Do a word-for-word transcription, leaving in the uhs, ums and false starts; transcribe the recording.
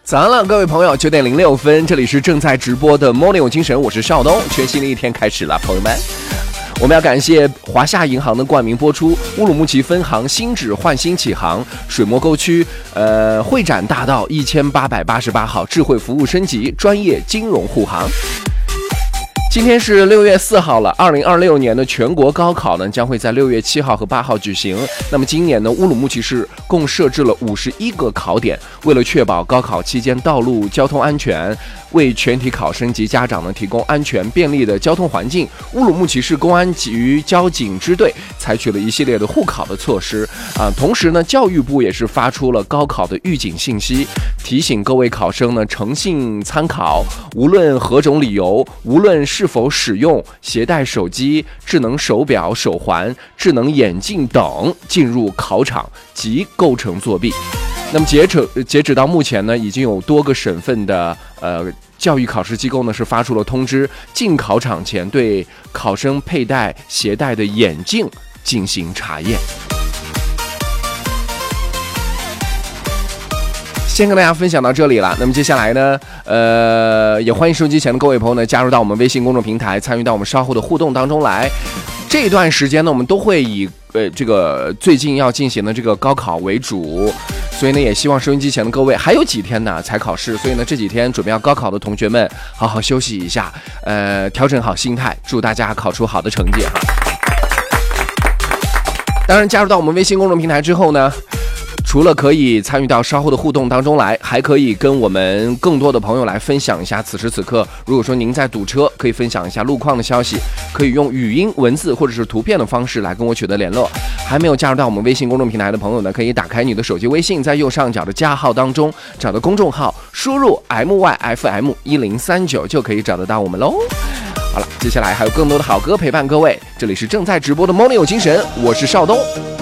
早上了，各位朋友，九点零六分，这里是正在直播的 Morning 有精神，我是邵东，全新的一天开始了，朋友们。我们要感谢华夏银行的冠名播出，乌鲁木齐分行新址焕新启航，水磨沟区呃会展大道一千八百八十八号智慧服务升级，专业金融护航。今天是六月四号了，二零二六年的全国高考呢将会在六月七号和八号举行。那么今年呢，乌鲁木齐市共设置了五十一个考点，为了确保高考期间道路交通安全，为全体考生及家长呢提供安全便利的交通环境，乌鲁木齐市公安局交警支队采取了一系列的护考的措施啊。同时呢，教育部也是发出了高考的预警信息，提醒各位考生呢诚信参考，无论何种理由，无论是否使用携带手机、智能手表、手环、智能眼镜等进入考场即构成作弊。那么截止截止到目前呢，已经有多个省份的呃教育考试机构呢是发出了通知，进考场前对考生佩戴携带的眼镜进行查验。先跟大家分享到这里了。那么接下来呢，呃，也欢迎收机前的各位朋友呢加入到我们微信公众平台，参与到我们稍后的互动当中来。这段时间呢，我们都会以呃这个最近要进行的这个高考为主，所以呢，也希望收音机前的各位还有几天呢才考试，所以呢这几天准备要高考的同学们好好休息一下，呃，调整好心态，祝大家考出好的成绩哈。当然，加入到我们微信公众平台之后呢，除了可以参与到稍后的互动当中来，还可以跟我们更多的朋友来分享一下此时此刻，如果说您在堵车，可以分享一下路况的消息，可以用语音、文字或者是图片的方式来跟我取得联络。还没有加入到我们微信公众平台的朋友呢，可以打开你的手机微信，在右上角的加号当中找到公众号，输入 M Y F M 一零三九 就可以找得到我们喽。好了，接下来还有更多的好歌陪伴各位，这里是正在直播的 Morning 有精神，我是邵东。